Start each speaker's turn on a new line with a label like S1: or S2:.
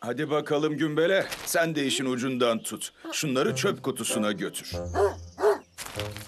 S1: Hadi bakalım Gümbele. Sen de işin ucundan tut. Şunları çöp kutusuna götür.